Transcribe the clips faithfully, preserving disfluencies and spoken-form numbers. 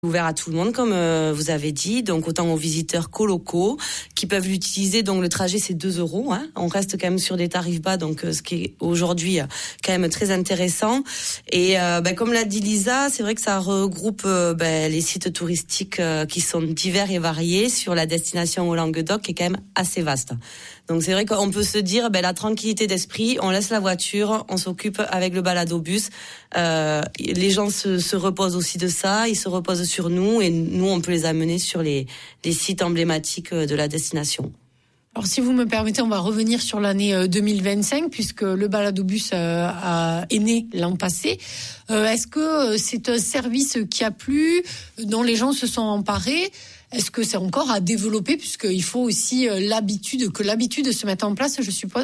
Ouvert à tout le monde, comme euh, vous avez dit, donc autant aux visiteurs qu'aux locaux qui peuvent l'utiliser. Donc le trajet c'est deux euros. Hein. On reste quand même sur des tarifs bas, donc euh, ce qui est aujourd'hui euh, quand même très intéressant. Et euh, ben, comme l'a dit Lisa, c'est vrai que ça regroupe euh, ben, les sites touristiques euh, qui sont divers et variés sur la destination au Languedoc, qui est quand même assez vaste. Donc c'est vrai qu'on peut se dire, ben, la tranquillité d'esprit, on laisse la voiture, on s'occupe avec le balado-bus. Euh, les gens se, se reposent aussi de ça, ils se reposent sur nous et nous, on peut les amener sur les, les sites emblématiques de la destination. Alors si vous me permettez, on va revenir sur l'année deux mille vingt-cinq puisque le balado-bus euh, a, est né l'an passé. Euh, est-ce que c'est un service qui a plu, dont les gens se sont emparés ? Est-ce que c'est encore à développer puisqu'il faut aussi l'habitude, que l'habitude se mette en place, je suppose ?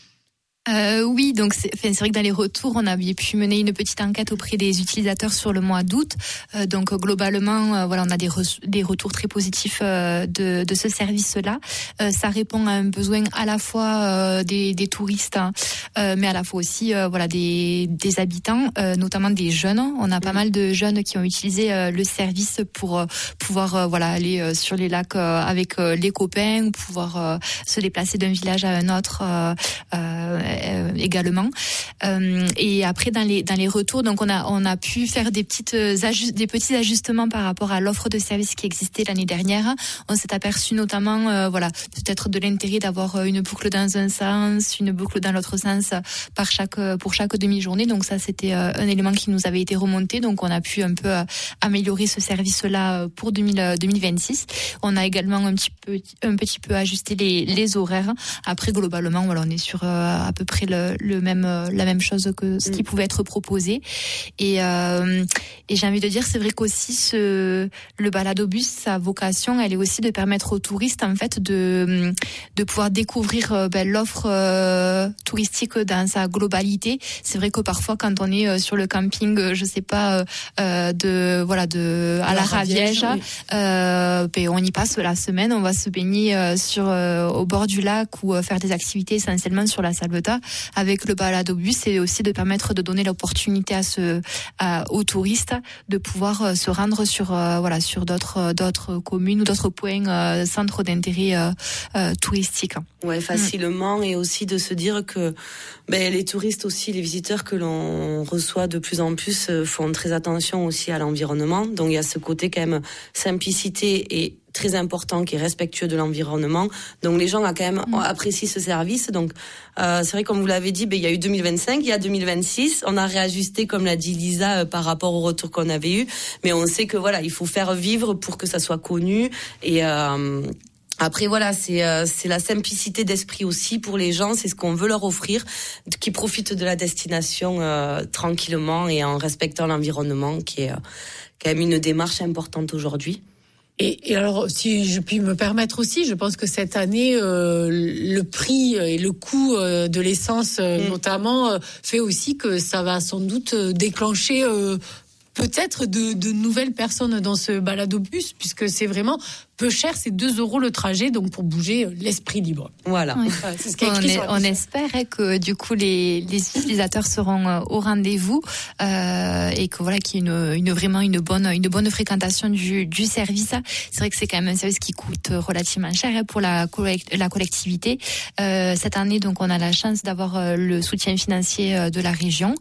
Euh, oui, donc c'est, c'est vrai que dans les retours, on avait pu mener une petite enquête auprès des utilisateurs sur le mois d'août. Euh, donc globalement, euh, voilà, on a des, re- des retours très positifs euh, de, de ce service-là. Euh, ça répond à un besoin à la fois euh, des, des touristes, hein, euh, mais à la fois aussi, euh, voilà, des, des habitants, euh, notamment des jeunes. On a pas mal de jeunes qui ont utilisé euh, le service pour euh, pouvoir, euh, voilà, aller euh, sur les lacs euh, avec euh, les copains, pouvoir euh, se déplacer d'un village à un autre. Euh, euh, Euh, également euh, et après dans les dans les retours, donc on a on a pu faire des petites ajust, des petits ajustements par rapport à l'offre de service qui existait l'année dernière. On s'est aperçu notamment euh, voilà peut-être de l'intérêt d'avoir une boucle dans un sens, une boucle dans l'autre sens par chaque pour chaque demi-journée. Donc ça c'était euh, un élément qui nous avait été remonté. Donc on a pu un peu euh, améliorer ce service-là pour deux mille vingt-six. On a également un petit peu un petit peu ajusté les les horaires. Après globalement voilà on est sur euh, à peu près le, le même la même chose que ce qui pouvait être proposé et euh, et j'ai envie de dire c'est vrai qu'aussi ce le balado-bus, sa vocation elle est aussi de permettre aux touristes en fait de de pouvoir découvrir ben, l'offre euh, touristique dans sa globalité. C'est vrai que parfois quand on est sur le camping je sais pas euh, de voilà de à la, la Raviège oui. euh, ben, on y passe la semaine, on va se baigner euh, sur euh, au bord du lac ou euh, faire des activités essentiellement sur la Salvetat. Avec le balado-bus, c'est aussi de permettre de donner l'opportunité à ce, à, aux touristes de pouvoir euh, se rendre sur, euh, voilà, sur d'autres, d'autres communes ou d'autres points, euh, centres d'intérêt euh, euh, touristique. Ouais, facilement mmh. et aussi de se dire que ben, les touristes aussi, les visiteurs que l'on reçoit de plus en plus euh, font très attention aussi à l'environnement. Donc il y a ce côté quand même simplicité et très important, qui est respectueux de l'environnement. Donc les gens a quand même mmh. apprécient ce service. Donc euh, c'est vrai, comme vous l'avez dit, ben, il y a eu deux mille vingt-cinq, il y a deux mille vingt-six. On a réajusté, comme l'a dit Lisa, euh, par rapport au retour qu'on avait eu. Mais on sait que voilà, il faut faire vivre pour que ça soit connu. Et euh, après voilà, c'est euh, c'est la simplicité d'esprit aussi pour les gens. C'est ce qu'on veut leur offrir, qui profitent de la destination euh, tranquillement et en respectant l'environnement, qui est euh, quand même une démarche importante aujourd'hui. Et, et alors, si je puis me permettre aussi, je pense que cette année, euh, le prix et le coût euh, de l'essence, euh, mmh. notamment, euh, fait aussi que ça va sans doute déclencher euh, peut-être de, de nouvelles personnes dans ce balado-bus, puisque c'est vraiment peu cher, c'est deux euros le trajet, donc pour bouger l'esprit libre. Voilà. Oui. Voilà c'est ce qui est écrit on, est, on espère que du coup les, les utilisateurs seront au rendez-vous euh, et que voilà qu'il y ait une, une vraiment une bonne une bonne fréquentation du, du service. C'est vrai que c'est quand même un service qui coûte relativement cher pour la collect, la collectivité. Euh, cette année, donc, on a la chance d'avoir le soutien financier de la région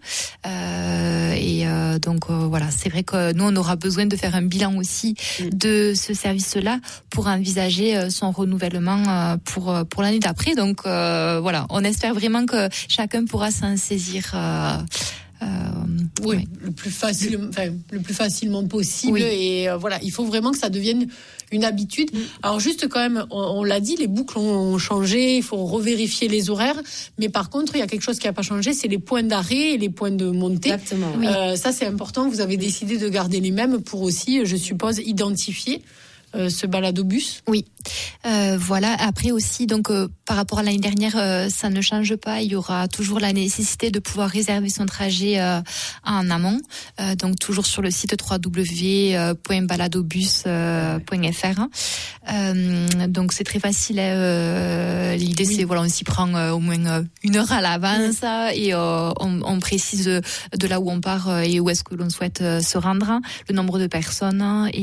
euh, et euh, donc euh, voilà, c'est vrai que nous on aura besoin de faire un bilan aussi mmh. de ce service-là pour envisager son renouvellement pour pour l'année d'après. Donc euh, voilà, on espère vraiment que chacun pourra s'en saisir. Euh, euh, oui, oui, le plus facile, enfin, le plus facilement possible. Oui. Et euh, voilà, il faut vraiment que ça devienne une habitude. Mm. Alors juste quand même, on, on l'a dit, les boucles ont changé, il faut revérifier les horaires. Mais par contre, il y a quelque chose qui n'a pas changé, c'est les points d'arrêt et les points de montée. Exactement. Euh, ça, c'est important. Vous avez décidé de garder les mêmes pour aussi, je suppose, identifier euh, ce balado-bus. Oui, euh, voilà. Après aussi, donc euh, par rapport à l'année dernière, euh, ça ne change pas. Il y aura toujours la nécessité de pouvoir réserver son trajet euh, en amont. Euh, donc toujours sur le site w w w point baladobus point f r. Euh, donc c'est très facile. Euh, l'idée oui. c'est voilà, on s'y prend euh, au moins euh, une heure à l'avance oui. et euh, on, on précise de là où on part et où est-ce que l'on souhaite euh, se rendre, le nombre de personnes. Et